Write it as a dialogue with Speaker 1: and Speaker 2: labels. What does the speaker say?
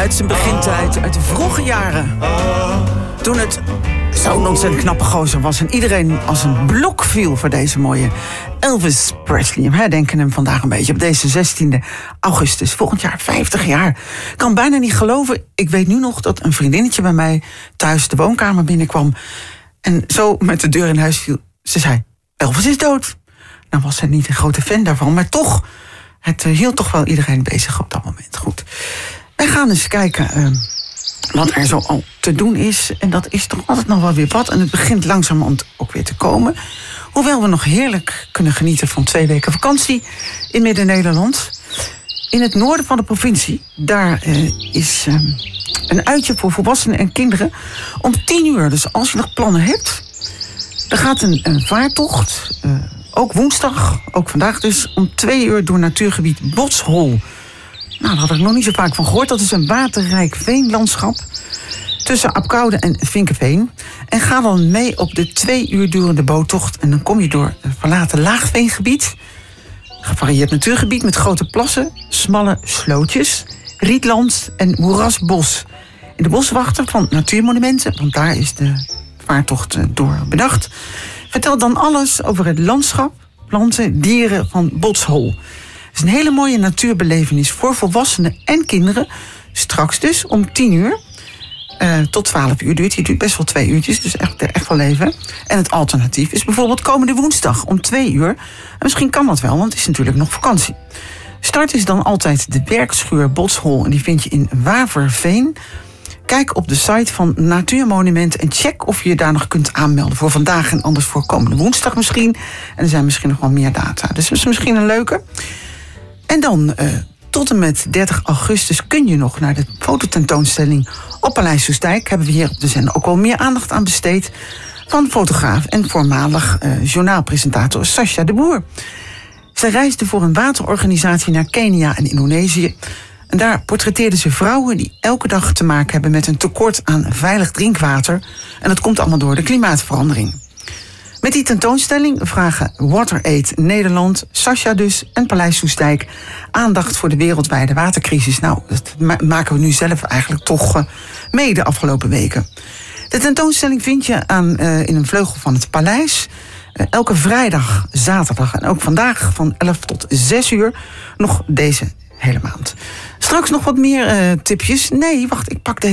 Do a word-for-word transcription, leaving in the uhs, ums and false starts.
Speaker 1: uit zijn begintijd, uit de vroege jaren. Toen het zo'n ontzettend knappe gozer was en iedereen als een blok viel voor deze mooie Elvis Presley. We herdenken hem vandaag een beetje op deze zestiende augustus. Volgend jaar vijftig jaar. Ik kan bijna niet geloven. Ik weet nu nog dat een vriendinnetje bij mij thuis de woonkamer binnenkwam en zo met de deur in huis viel. Ze zei, Elvis is dood. Nou was zij niet een grote fan daarvan, maar toch, het uh, hield toch wel iedereen bezig op dat moment. Goed. Wij gaan eens kijken uh, wat er zo al te doen is. En dat is toch altijd nog wel weer wat. En het begint langzamerhand ook weer te komen. Hoewel we nog heerlijk kunnen genieten van twee weken vakantie in Midden-Nederland. In het noorden van de provincie, daar uh, is uh, een uitje voor volwassenen en kinderen om tien uur. Dus als je nog plannen hebt, er gaat een, een vaartocht, uh, ook woensdag, ook vandaag dus, om twee uur door natuurgebied Botshol. Nou, daar had ik nog niet zo vaak van gehoord. Dat is een waterrijk veenlandschap tussen Apkoude en Vinkeveen. En ga dan mee op de twee uur durende boottocht. En dan kom je door een verlaten laagveengebied. Gevarieerd natuurgebied met grote plassen, smalle slootjes, rietland en moerasbos. In de boswachter van Natuurmonumenten, want daar is de vaartocht door bedacht, vertelt dan alles over het landschap, planten, dieren van Botshol. Het is een hele mooie natuurbelevenis voor volwassenen en kinderen. Straks dus om tien uur uh, tot twaalf uur duurt. Die duurt best wel twee uurtjes, dus echt, echt wel even. En het alternatief is bijvoorbeeld komende woensdag om twee uur. En misschien kan dat wel, want het is natuurlijk nog vakantie. Start is dan altijd de werkschuur Botshol. En die vind je in Waverveen. Kijk op de site van Natuurmonumenten en check of je je daar nog kunt aanmelden voor vandaag en anders voor komende woensdag misschien. En er zijn misschien nog wel meer data. Dus dat is misschien een leuke. En dan uh, tot en met dertig augustus kun je nog naar de fototentoonstelling op Paleis Soestdijk. Hebben we hier op de zender ook wel meer aandacht aan besteed. Van fotograaf en voormalig uh, journaalpresentator Sascha de Boer. Zij reisde voor een waterorganisatie naar Kenia en Indonesië. En daar portretteerden ze vrouwen die elke dag te maken hebben met een tekort aan veilig drinkwater. En dat komt allemaal door de klimaatverandering. Met die tentoonstelling vragen WaterAid Nederland, Sascha dus en Paleis Soestdijk aandacht voor de wereldwijde watercrisis. Nou, dat ma- maken we nu zelf eigenlijk toch uh, mee de afgelopen weken. De tentoonstelling vind je aan, uh, in een vleugel van het paleis. Uh, elke vrijdag, zaterdag en ook vandaag van elf tot zes uur. Nog deze hele maand. Straks nog wat meer uh, tipjes. Nee, wacht, ik pak deze.